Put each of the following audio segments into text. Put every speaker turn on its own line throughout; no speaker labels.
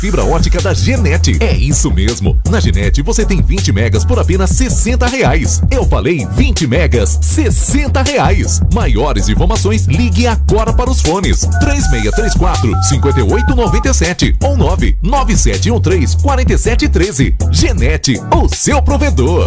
Fibra ótica da Genet. É isso mesmo. Na Genet você tem 20 megas por apenas R$60. Eu falei 20 megas, R$60. Maiores informações, ligue agora para os fones 3634-5897 ou 99713-4713. Genet, o seu provedor.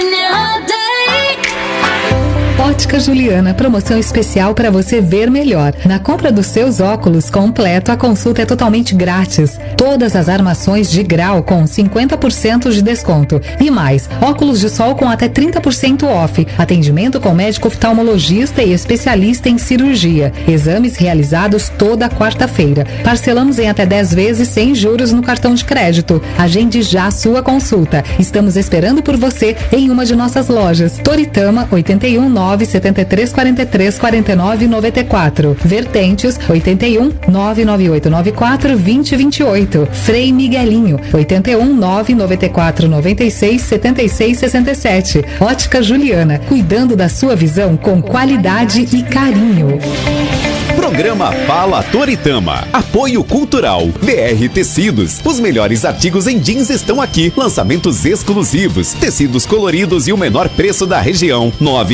Ótica Juliana, promoção especial para você ver melhor. Na compra dos seus óculos completo, a consulta é totalmente grátis. Todas as armações de grau com 50% de desconto. E mais, óculos de sol com até 30% off. Atendimento com médico oftalmologista e especialista em cirurgia. Exames realizados toda quarta-feira. Parcelamos em até 10 vezes sem juros no cartão de crédito. Agende já a sua consulta. Estamos esperando por você em uma de nossas lojas. Toritama, 81 973 43 49 94. Vertentes, 81 99894 2028. Frei Miguelinho, 81 994 96 76 67. Ótica Juliana, cuidando da sua visão com qualidade e carinho.
Programa Fala Toritama. Apoio Cultural. BR Tecidos. Os melhores artigos em jeans estão aqui. Lançamentos exclusivos. Tecidos coloridos e o menor preço da região.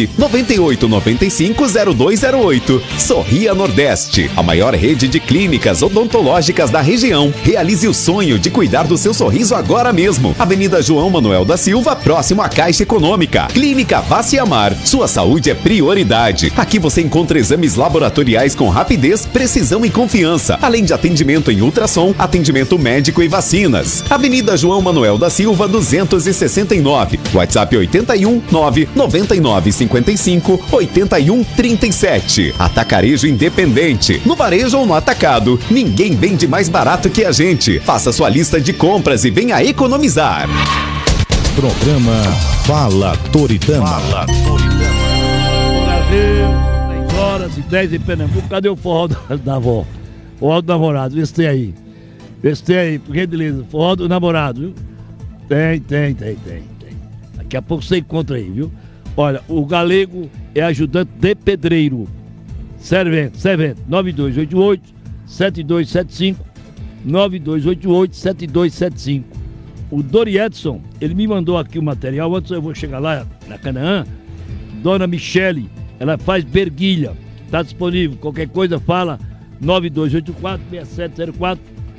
998950208. Sorria Nordeste. A maior rede de clínicas odontológicas da região. Realize o sonho de cuidar do seu sorriso agora mesmo. Avenida João Manuel da Silva, próximo à Caixa Econômica. Clínica Vaciamar. Sua saúde é prioridade. Aqui você encontra exames laboratoriais com rapidez, precisão e confiança, além de atendimento em ultrassom, atendimento médico e vacinas. Avenida João Manuel da Silva, 269. WhatsApp 81 999 55 81 37. Atacarejo Independente. No varejo ou no atacado, ninguém vende mais barato que a gente. Faça sua lista de compras e venha economizar.
Programa Fala Toritama. Fala Toritama.
Horas e 10 em Pernambuco. Cadê o forró da avó? Forró do namorado, vê se tem aí. Vê se tem aí, por gentileza. Forró do namorado, viu? Tem. Daqui a pouco você encontra aí, viu? Olha, o galego é ajudante de pedreiro. Servente, 9288-7275, 9288-7275. O Dori Edson, ele me mandou aqui o material, antes eu vou chegar lá na Canaã. Dona Michele, ela faz berguilha, tá disponível, qualquer coisa fala 9284-6704,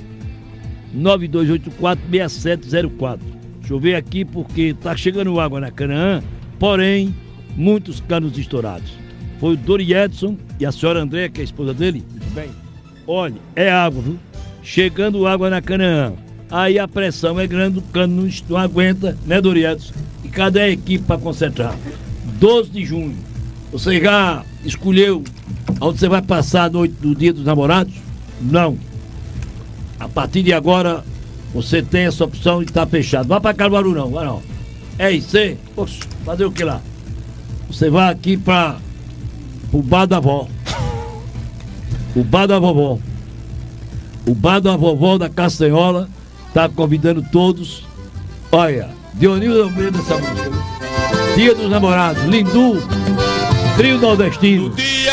9284-6704. Deixa eu ver aqui porque tá chegando água na Canaã, porém, muitos canos estourados. Foi o Dori Edson e a senhora Andréa, que é a esposa dele, muito bem. Olha, é água, viu? Chegando água na Canaã, aí a pressão é grande, o cano não aguenta, né, Dori Edson? E cadê a equipe para consertar? 12 de junho. Você já escolheu onde você vai passar a noite do Dia dos Namorados? Não. A partir de agora, você tem essa opção de estar fechado. Vá para Caruaru não, vai não. É isso, você? Poxa, fazer o que lá? Você vai aqui para o bar da avó. O bar da vovó. O bar da vovó da Castanhola está convidando todos. Olha, Dionildo Almeida dessa música. Dia dos Namorados, Lindu, Trio Nordestino.